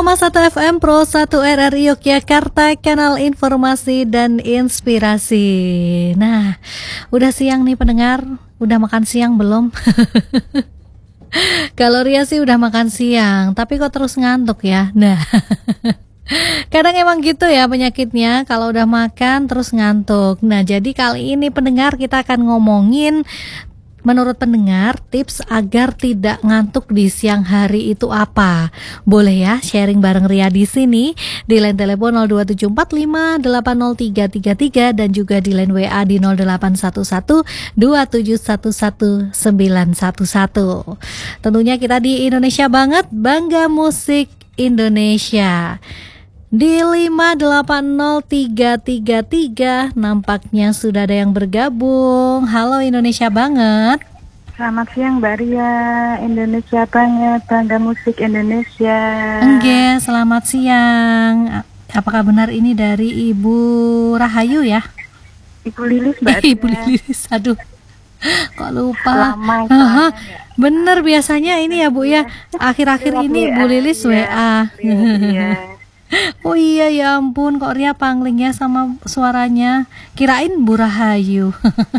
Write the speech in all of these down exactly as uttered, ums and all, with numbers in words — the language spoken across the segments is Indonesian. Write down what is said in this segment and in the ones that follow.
Bersama satu F M Pro satu R R I Yogyakarta, kanal informasi dan inspirasi. Nah, udah siang nih pendengar, udah makan siang belum? Kalau Ria sih udah makan siang, tapi kok terus ngantuk ya. Nah, kadang emang gitu ya penyakitnya, kalau udah makan terus ngantuk. Nah, jadi kali ini pendengar kita akan ngomongin, menurut pendengar, tips agar tidak ngantuk di siang hari itu apa? Boleh ya sharing bareng Ria di sini di line telepon nol dua tujuh empat lima delapan nol tiga tiga tiga dan juga di line W A di nol delapan satu satu dua tujuh satu satu sembilan satu satu. Tentunya kita di Indonesia banget, bangga musik Indonesia. Di lima delapan nol tiga tiga tiga nampaknya sudah ada yang bergabung. Halo Indonesia banget. Selamat siang Mbak Ria, Indonesia banget, bangga musik Indonesia. Enggak, selamat siang. Apakah benar ini dari Ibu Rahayu ya? Ibu Lilis Mbak Ria. Ibu Lilis, aduh kok lupa. Lama, Aha, bener biasanya ini ya Bu ya. Akhir-akhir ini Bu Lilis W A. Iya. Oh iya ya ampun, kok Ria pangling ya sama suaranya. Kirain Bu Rahayu.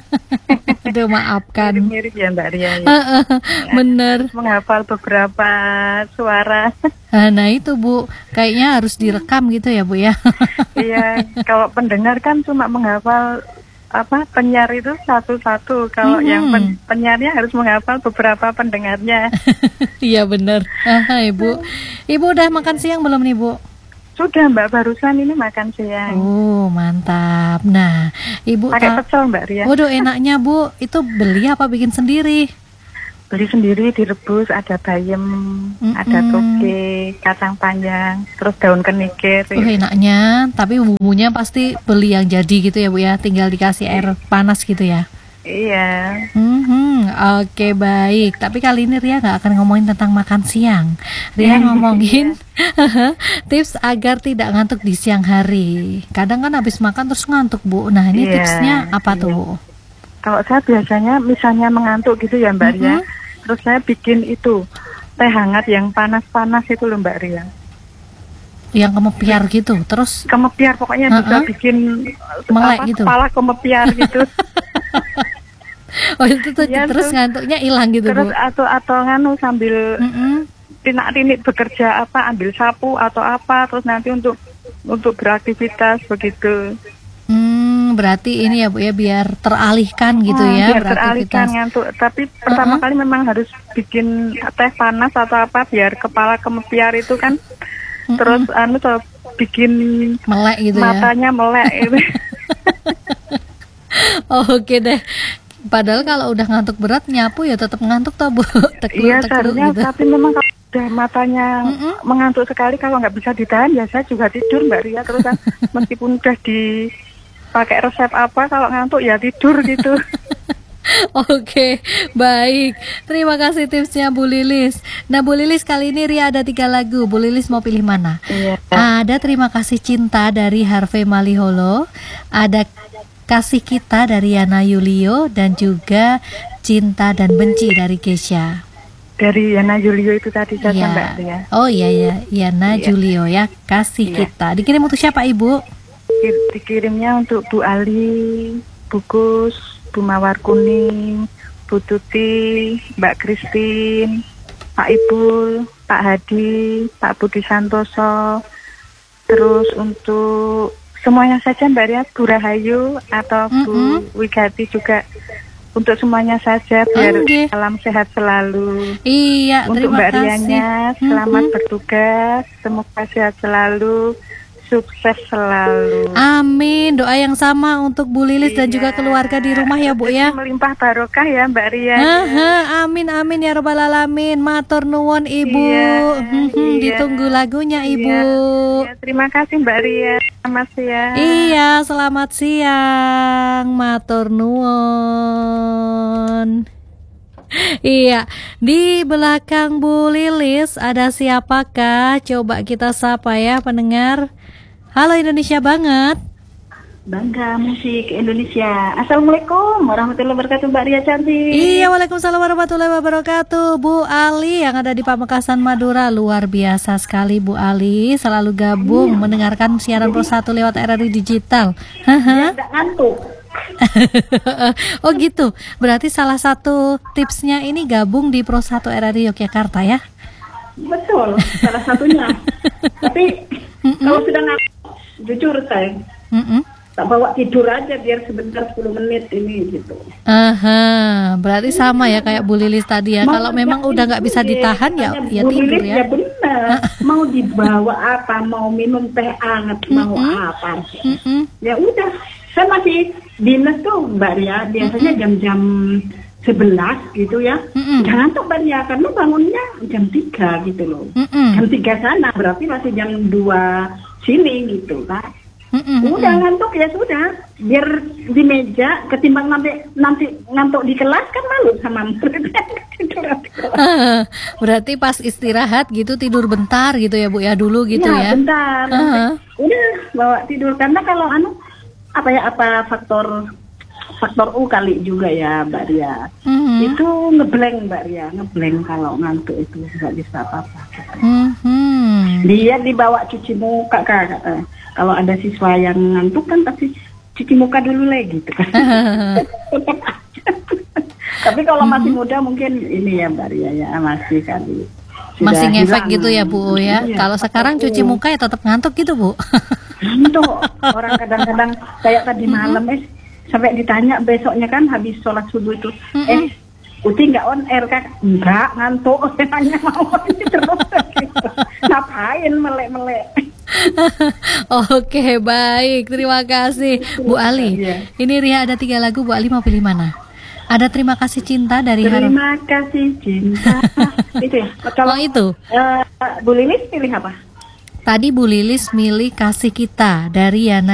Aduh maafkan. Mirip-mirip ya Mbak Ria ya. Bener. Menghafal beberapa suara. Nah itu Bu, kayaknya harus direkam gitu ya Bu ya. Iya, kalau pendengar kan cuma menghafal apa penyiar itu satu-satu. Kalau hmm. yang pen, penyiarnya harus menghafal beberapa pendengarnya. Iya bener. Aha, Ibu. Ibu udah makan siang belum nih Bu? Sudah Mbak, barusan ini makan siang. Oh mantap. Nah Ibu pakai pecel Mbak Ria. Waduh enaknya Bu. Itu beli apa bikin sendiri? Beli sendiri, direbus, ada bayam, mm-mm. ada toge, kacang panjang, terus daun kenikir. Oh enaknya. Tapi bumbunya pasti beli yang jadi gitu ya Bu ya. Tinggal dikasih air panas gitu ya. Iya. Hmm, Oke okay, baik. Tapi kali ini Ria nggak akan ngomongin tentang makan siang. Ria ngomongin tips agar tidak ngantuk di siang hari. Kadang kan habis makan terus ngantuk Bu. Nah ini yeah, tipsnya apa yeah. tuh? Kalau saya biasanya misalnya mengantuk gitu ya Mbak mm-hmm. Ria, terus saya bikin itu teh hangat yang panas-panas itu loh Mbak Ria. Yang kemepiar gitu, terus? Kemepiar pokoknya uh-uh. bisa bikin melek gitu. Kepala kemepiar gitu. Oh itu tuh ya, terus, terus ngantuknya hilang gitu terus Bu. atau atau nganu sambil mm-hmm. tinak-tinik bekerja apa, ambil sapu atau apa, terus nanti untuk untuk beraktivitas begitu. Hmm, berarti ini ya Bu ya biar teralihkan gitu hmm, ya biar teralihkan ngantuk. Tapi pertama uh-huh. kali memang harus bikin teh panas atau apa biar kepala kemepiar itu kan uh-huh. terus anu tuh bikin melek gitu matanya ya. melek gitu. Oh, Oke deh. Padahal kalau udah ngantuk berat nyapu ya tetap ngantuk toh Bu. Iya seharusnya gitu. Tapi memang kalau udah matanya mm-hmm. mengantuk sekali, kalau nggak bisa ditahan ya saya juga tidur Mbak Ria terus kan. Meskipun udah dipakai resep apa, kalau ngantuk ya tidur gitu. Oke, baik. Terima kasih tipsnya Bu Lilis. Nah Bu Lilis, kali ini Ria ada tiga lagu. Bu Lilis mau pilih mana? Iya. Ada Terima Kasih Cinta dari Harvey Maliholo, ada Kasih Kita dari Yana Julio, dan juga Cinta dan Benci dari Kesha. Dari Yana Julio itu tadi saja ya. Mbak Ria. Oh iya ya, Yana iya. Julio ya, Kasih iya. Kita. Dikirim untuk siapa Ibu? Dikirimnya untuk Bu Ali, Bu Gus, Bu Mawar Kuning, Bu Tuti, Mbak Christine, Pak Ibul, Pak Hadi, Pak Budi Santoso. Terus untuk semuanya saja Mbak Ria, Bu Rahayu atau Bu mm-hmm. Wigati juga, untuk semuanya saja biar okay. salam sehat selalu. Iya, untuk terima Mbak kasih. Rianya selamat mm-hmm. bertugas, semoga sehat selalu, sukses selalu. Amin. Doa yang sama untuk Bu Lilis iya. dan juga keluarga di rumah ya Bu ya. Melimpah barokah ya Mbak Ria. Aha, amin amin ya robbal alamin. Matur nuwun Ibu. Iya, hmm, iya. Ditunggu lagunya Ibu. Iya. Iya, terima kasih Mbak Ria. Selamat siang. Iya, selamat siang. Matur nuwun. Iya, di belakang Bu Lilis ada siapakah? Coba kita sapa ya pendengar. Halo Indonesia banget. Bangga Musik Indonesia. Assalamualaikum warahmatullahi wabarakatuh, Mbak Ria cantik. Iya, waalaikumsalam warahmatullahi wabarakatuh. Bu Ali yang ada di Pamekasan Madura, luar biasa sekali Bu Ali, selalu gabung Iya. mendengarkan siaran Pro satu lewat R R I Digital. Haha. Tidak ngantuk. Oh gitu. Berarti salah satu tipsnya ini gabung di Pro satu R R I Yogyakarta ya? Betul, salah satunya. Tapi kalau sudah ngantuk, jujur saya Mm-mm. tak bawa tidur aja biar sebentar sepuluh menit ini gitu. Aha, berarti sama ya kayak Bu Lilis tadi ya. Kalau memang udah nggak bisa ditahan ya, ya Bu tidur Lilis ya. ya benar. Mau dibawa apa, mau minum teh hangat, mau apa. Mm-mm. Ya udah, saya masih dinas tuh Mbak Ria, biasanya jam-jam sebelas gitu ya. Mm-mm. Jangan tuh Mbak Ria, karena bangunnya jam tiga gitu loh. Mm-mm. Jam tiga sana, berarti masih jam dua sini gitu kan. Mm-mm. Udah ngantuk ya sudah, biar di meja ketimbang nanti nanti ngantuk di kelas kan malu sama murid. Ah, berarti pas istirahat gitu tidur bentar gitu ya Bu ya dulu gitu ya, ya. bentar. Ah. Udah bawa tidur karena kalau anu apa ya apa faktor faktor U kali juga ya Mbak Ria. Mhm. Itu ngeblank Mbak Ria, ngeblank kalau ngantuk itu nggak bisa apa-apa. Mhm. Dia dibawa cuci muka kak. kata. Kalau ada siswa yang ngantuk kan pasti cuci muka dulu lagi gitu kan. Tetap aja. Tapi kalau masih muda mungkin ini ya Mbak Ria ya masih kali. Sudah Masih ngefek hilang. gitu ya Bu ya. Iya, Kalau sekarang cuci aku- muka ya tetap ngantuk gitu Bu. Ngantuk. Orang kadang-kadang kayak tadi malam eh sampai ditanya besoknya kan habis sholat subuh itu, eh Uti nggak on air kan? Enggak, ngantuk. Hanya mau ini terus gitu. Ngapain melek-melek? Oke baik, terima kasih Bu Ali. Iya. Ini Ria ada tiga lagu, Bu Ali mau pilih mana? Ada Terima Kasih Cinta dari Harum. Terima kasih cinta. Itu ya. Kalau Oh itu. eh, Bu Lilis pilih apa? Tadi Bu Lilis milih Kasih Kita dari Yana